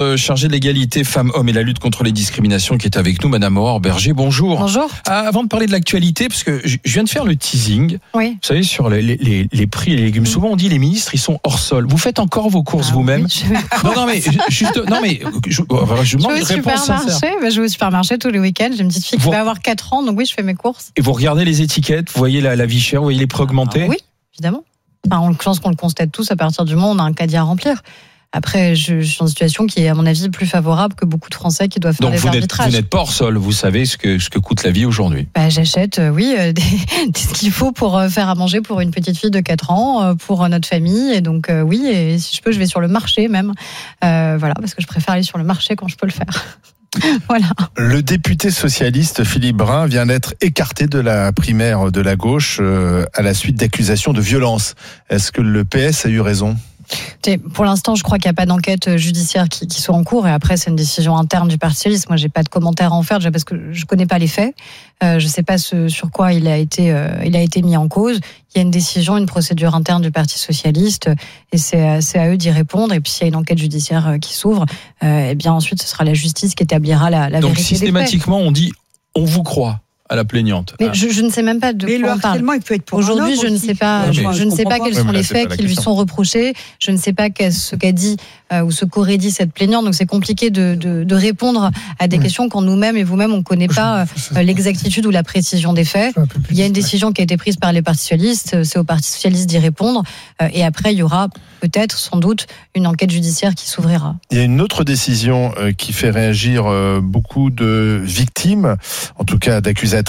chargée de l'égalité femmes-hommes et la lutte contre les discriminations, qui est avec nous, Madame Aurore Berger. Bonjour. Bonjour. Avant de parler de l'actualité, parce que je viens de faire le teasing, oui. Vous savez, sur les prix et les légumes, souvent on dit les ministres, ils sont hors sol. Vous faites encore vos courses vous-même? Oui, je demande une réponse sincère. Je vais au supermarché tous les week-ends. J'ai une petite fille qui va avoir 4 ans, donc oui, je fais mes courses. Et vous regardez les étiquettes, vous voyez la vie chère, vous voyez les prix augmenter? Oui, évidemment. Enfin, je pense qu'on le constate tous à partir du moment où on a un caddie à remplir. Après, je suis en situation qui est, à mon avis, plus favorable que beaucoup de Français qui doivent faire des arbitrages. Vous n'êtes pas hors sol, vous savez ce que coûte la vie aujourd'hui. J'achète, ce qu'il faut pour faire à manger pour une petite fille de 4 ans, pour notre famille. Et donc, oui, et si je peux, je vais sur le marché même. Parce que je préfère aller sur le marché quand je peux le faire. Voilà. Le député socialiste Philippe Brun vient d'être écarté de la primaire de la gauche à la suite d'accusations de violence. Est-ce que le PS a eu raison ? Pour l'instant, je crois qu'il n'y a pas d'enquête judiciaire qui soit en cours, et après c'est une décision interne du Parti socialiste. Moi, j'ai pas de commentaire à en faire déjà parce que je connais pas les faits. Je sais pas sur quoi il a été mis en cause. Il y a une décision, une procédure interne du Parti socialiste, et c'est à eux d'y répondre. Et puis s'il y a une enquête judiciaire qui s'ouvre, bien ensuite ce sera la justice qui établira la vérité des faits. Donc systématiquement, on dit on vous croit à la plaignante. Mais je ne sais même pas de quoi on parle. Il peut être pour aujourd'hui, je ne sais pas. Je ne sais pas quels sont les faits qui lui sont reprochés. Je ne sais pas ce qu'a dit ou ce qu'aurait dit cette plaignante. Donc c'est compliqué de répondre à des questions quand nous-mêmes et vous-même on ne connaît pas l'exactitude ou la précision des faits. Il y a une décision qui a été prise par les partis socialistes. C'est au Parti socialiste d'y répondre. Et après, il y aura peut-être, sans doute, une enquête judiciaire qui s'ouvrira. Il y a une autre décision qui fait réagir beaucoup de victimes, en tout cas d'accusatrices,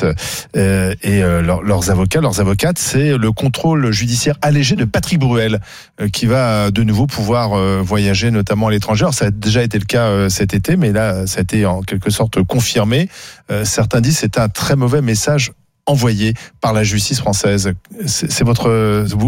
et leurs avocats, leurs avocates, c'est le contrôle judiciaire allégé de Patrick Bruel, qui va de nouveau pouvoir voyager notamment à l'étranger. Alors, ça a déjà été le cas cet été, mais là, ça a été en quelque sorte confirmé. Certains disent que c'est un très mauvais message envoyé par la justice française. C'est votre avis ?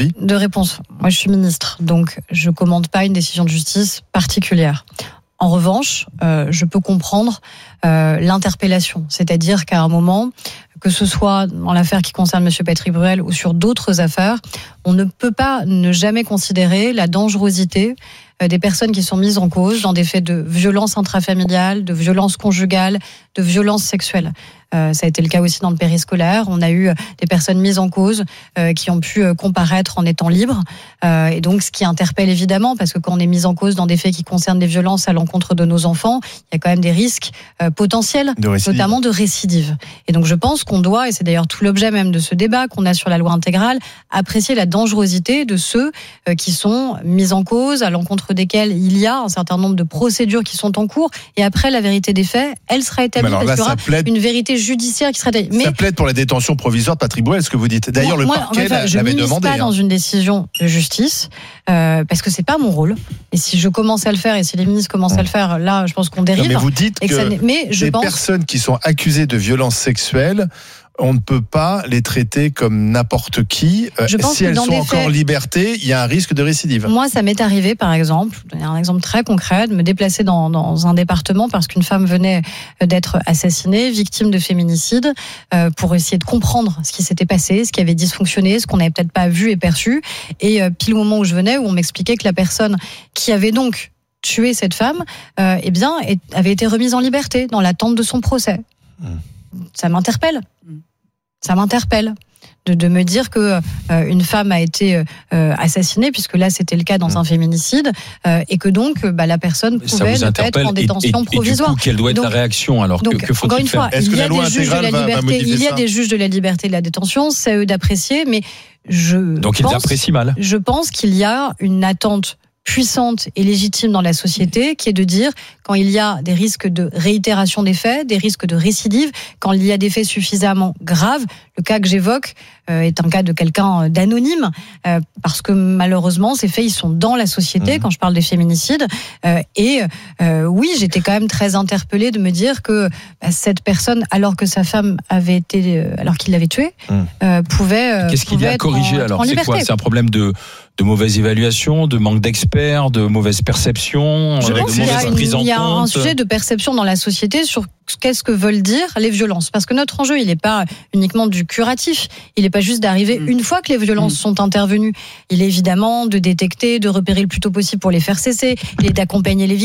De réponse. Moi, je suis ministre, donc je ne commande pas une décision de justice particulière. En revanche, je peux comprendre l'interpellation. C'est-à-dire qu'à un moment, que ce soit dans l'affaire qui concerne M. Patrick Bruel ou sur d'autres affaires, on ne peut pas ne jamais considérer la dangerosité des personnes qui sont mises en cause dans des faits de violence intrafamiliale, de violence conjugale, de violence sexuelle. Ça a été le cas aussi dans le périscolaire. On a eu des personnes mises en cause qui ont pu comparaître en étant libres. Et donc, ce qui interpelle évidemment, parce que quand on est mis en cause dans des faits qui concernent des violences à l'encontre de nos enfants, il y a quand même des risques potentiels, notamment de récidive. Et donc, je pense qu'on doit, et c'est d'ailleurs tout l'objet même de ce débat qu'on a sur la loi intégrale, apprécier la dangerosité de ceux qui sont mis en cause, à l'encontre desquels il y a un certain nombre de procédures qui sont en cours. Et après, la vérité des faits, elle sera établie. Parce qu'il y aura une vérité judiciaire qui sera établie. Mais ça plaide pour la détention provisoire de Patrick Bruel, ce que vous dites. D'ailleurs, le parquet l'avait demandé. Je ne m'immisce pas dans une décision de justice, parce que c'est pas mon rôle. Et si je commence à le faire, et si les ministres commencent à le faire, là, je pense qu'on dérive. Non, mais vous dites que personnes qui sont accusées de violences sexuelles, on ne peut pas les traiter comme n'importe qui. Si elles sont encore en liberté, il y a un risque de récidive. Moi, ça m'est arrivé, par exemple, je vais donner un exemple très concret, de me déplacer dans un département parce qu'une femme venait d'être assassinée, victime de féminicide, pour essayer de comprendre ce qui s'était passé, ce qui avait dysfonctionné, ce qu'on n'avait peut-être pas vu et perçu. Et pile au moment où je venais, où on m'expliquait que la personne qui avait donc tué cette femme, avait été remise en liberté dans l'attente de son procès. Ça m'interpelle. Ça m'interpelle de me dire que une femme a été assassinée, puisque là c'était le cas dans un féminicide, et que donc la personne pouvait ne pas être en détention provisoire. Et du coup, quelle doit être la réaction alors? Que faut-il encore une fois, faire? il y a des juges de la liberté, il y a des juges de la liberté et de la détention, c'est à eux d'apprécier, mais donc ils apprécient mal. Je pense qu'il y a une attente puissante et légitime dans la société, qui est de dire, quand il y a des risques de réitération des faits, des risques de récidive, quand il y a des faits suffisamment graves, le cas que j'évoque est un cas de quelqu'un d'anonyme, parce que malheureusement, ces faits, ils sont dans la société, quand je parle des féminicides, oui, j'étais quand même très interpellée de me dire que cette personne, alors que sa femme avait été, alors qu'il l'avait tuée, pouvait Qu'est-ce qu'il y a à corriger alors? C'est quoi? C'est un problème de mauvaise évaluation, de manque d'experts, de mauvaise perception, de mauvaise prise en compte. Il y a un sujet de perception dans la société sur qu'est-ce que veulent dire les violences. Parce que notre enjeu, il n'est pas uniquement du curatif. Il n'est pas juste d'arriver une fois que les violences sont intervenues. Il est évidemment de détecter, de repérer le plus tôt possible pour les faire cesser. Il est d'accompagner les victimes.